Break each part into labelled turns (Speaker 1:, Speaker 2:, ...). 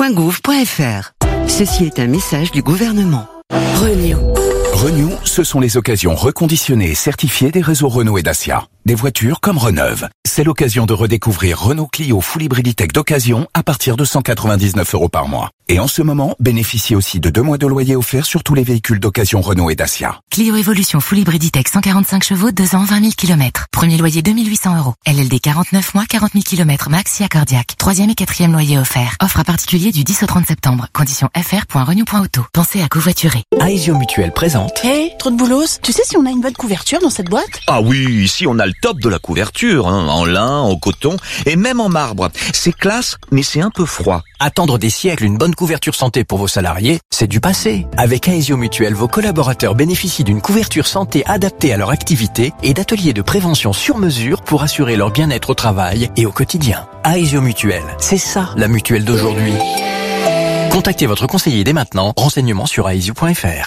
Speaker 1: renault.gouv.fr. Ceci est un message du gouvernement.
Speaker 2: Renew, ce sont les occasions reconditionnées et certifiées des réseaux Renault et Dacia. Des voitures comme Reneuve. C'est l'occasion de redécouvrir Renault Clio Full Hybrid Tech d'occasion à partir de 199 € par mois. Et en ce moment, bénéficiez aussi de 2 mois de loyer offerts sur tous les véhicules d'occasion Renault et Dacia.
Speaker 3: Clio Evolution Full Hybrid Tech 145 chevaux, 2 ans, 20 000 km. Premier loyer 2 800 €. LLD 49 mois, 40 000 km max, si accordiaque. 3e et 4e loyer offert. Offre à particulier du 10 au 30 septembre. Conditions fr.renew.auto. Pensez à covoiturer.
Speaker 4: Aesio Mutuelle présente.
Speaker 5: Hey, trop de boulos. Tu sais si on a une bonne couverture dans cette boîte?
Speaker 6: Ah oui, ici on a le top de la couverture, en lin, en coton et même en marbre. C'est classe, mais c'est un peu froid.
Speaker 4: Attendre des siècles une bonne couverture santé pour vos salariés, c'est du passé. Avec Aesio Mutuelle, vos collaborateurs bénéficient d'une couverture santé adaptée à leur activité et d'ateliers de prévention sur mesure pour assurer leur bien-être au travail et au quotidien. Aesio Mutuelle, c'est ça la mutuelle d'aujourd'hui. Contactez votre conseiller dès maintenant. Renseignements sur aesio.fr.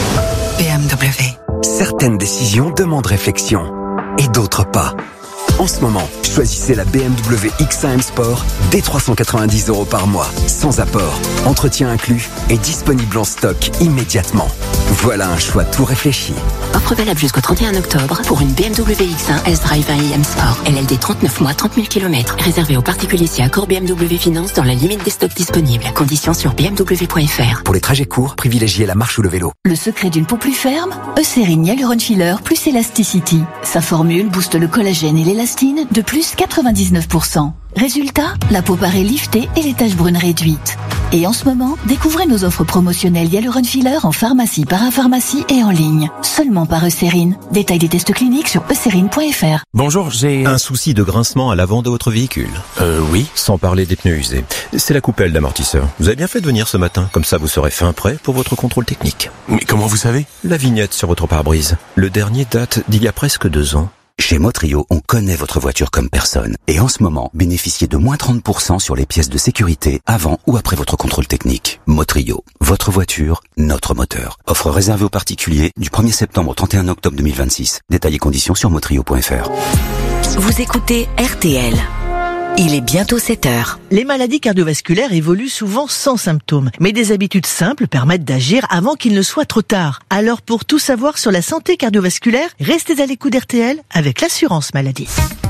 Speaker 1: BMW.
Speaker 7: Certaines décisions demandent réflexion et d'autres pas. En ce moment, choisissez la BMW X1 M Sport dès 390 € par mois, sans apport, entretien inclus et disponible en stock immédiatement. Voilà un choix tout réfléchi.
Speaker 8: Offre valable jusqu'au 31 octobre pour une BMW X1 S-Drive 1 IM Sport. LLD 39 mois, 30 000 km. Réservé aux particuliers si accord BMW Finance dans la limite des stocks disponibles. Conditions sur bmw.fr.
Speaker 7: Pour les trajets courts, privilégiez la marche ou le vélo.
Speaker 9: Le secret d'une peau plus ferme? Eucérine Hyaluron Filler plus Elasticity. Sa formule booste le collagène et l'élastine de plus 99%. Résultat, la peau paraît liftée et les taches brunes réduites. Et en ce moment, découvrez nos offres promotionnelles Hyaluron Filler en pharmacie, parapharmacie et en ligne. Seulement par Eucérine. Détail des tests cliniques sur eucérine.fr.
Speaker 10: Bonjour, j'ai un souci de grincement à l'avant de votre véhicule.
Speaker 4: Oui.
Speaker 10: Sans parler des pneus usés. C'est la coupelle d'amortisseur. Vous avez bien fait de venir ce matin, comme ça vous serez fin prêt pour votre contrôle technique.
Speaker 11: Mais comment vous savez?
Speaker 10: La vignette sur votre pare-brise. Le dernier date d'il y a presque 2 ans.
Speaker 7: Chez Motrio, on connaît votre voiture comme personne. Et en ce moment, bénéficiez de moins 30% sur les pièces de sécurité avant ou après votre contrôle technique. Motrio, votre voiture, notre moteur. Offre réservée aux particuliers du 1er septembre au 31 octobre 2026. Détails et conditions sur motrio.fr.
Speaker 1: Vous écoutez RTL. Il est bientôt 7h.
Speaker 5: Les maladies cardiovasculaires évoluent souvent sans symptômes, mais des habitudes simples permettent d'agir avant qu'il ne soit trop tard. Alors pour tout savoir sur la santé cardiovasculaire, restez à l'écoute d'RTL avec l'assurance maladie.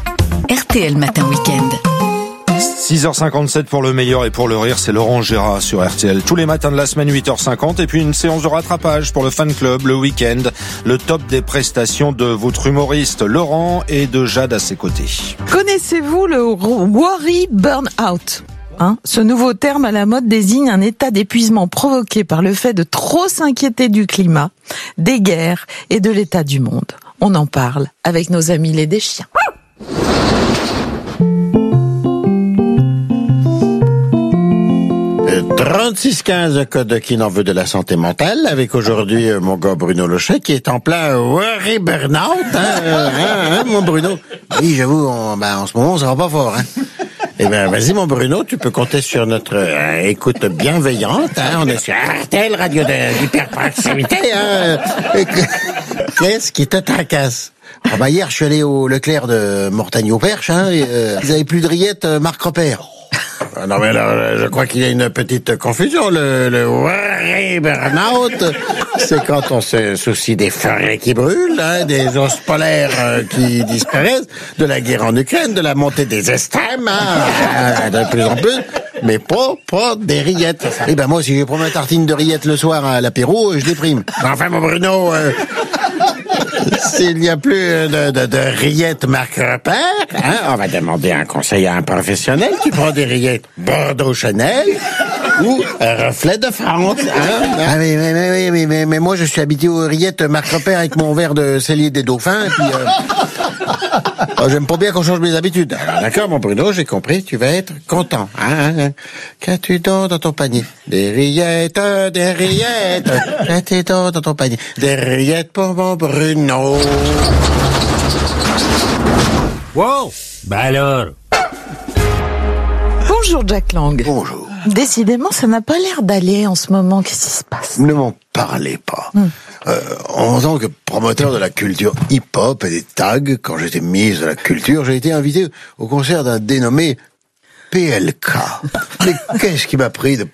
Speaker 1: RTL Matin Week-end.
Speaker 11: 6h57 pour le meilleur et pour le rire, c'est Laurent Gérard sur RTL. Tous les matins de la semaine, 8h50. Et puis une séance de rattrapage pour le fan club, le week-end. Le top des prestations de votre humoriste Laurent et de Jade à ses côtés.
Speaker 12: Connaissez-vous le worry burnout? Ce nouveau terme à la mode désigne un état d'épuisement provoqué par le fait de trop s'inquiéter du climat, des guerres et de l'état du monde. On en parle avec nos amis les Deschiens.
Speaker 13: 3615 code qui n'en veut de la santé mentale, avec aujourd'hui mon gars Bruno Lochet qui est en plein worry burnout, mon Bruno. Oui, j'avoue, en ce moment ça va pas fort, Eh ben, vas-y mon Bruno, tu peux compter sur notre écoute bienveillante. On est sur RTL, radio d'hyperproximité. Qu'est-ce qui te tracasse? Hier, je suis allé au Leclerc de Mortagne-au-Perche. Ils avaient plus de rillettes Marc Repère. Non mais là, je crois qu'il y a une petite confusion. Le worry burnout, c'est quand on se soucie des forêts qui brûlent, des ours polaires qui disparaissent, de la guerre en Ukraine, de la montée des extrêmes, de plus en plus, mais pas des rillettes. Eh ben moi, si je prends ma tartine de rillettes le soir à l'apéro, je déprime. Enfin, mon Bruno... S'il n'y a plus de rillettes Marc Repère, on va demander un conseil à un professionnel. Tu prends des rillettes Bordeaux Chanel ou Reflet de France. Mais moi, je suis habitué aux rillettes Marc Repère avec mon verre de cellier des dauphins. Et puis, j'aime pas bien qu'on change mes habitudes. Alors, d'accord, mon Bruno, j'ai compris. Tu vas être content. Qu'as-tu dans ton panier? Des rillettes. Qu'as-tu dans ton panier? Des rillettes pour mon Bruno.
Speaker 14: Wow! Alors...
Speaker 12: Bonjour Jack Lang.
Speaker 13: Bonjour.
Speaker 12: Décidément, ça n'a pas l'air d'aller en ce moment. Qu'est-ce qui se passe?
Speaker 13: Ne m'en parlez pas. En tant que promoteur de la culture hip-hop et des tags, quand j'étais ministre de la Culture, j'ai été invité au concert d'un dénommé PLK. Mais qu'est-ce qui m'a pris de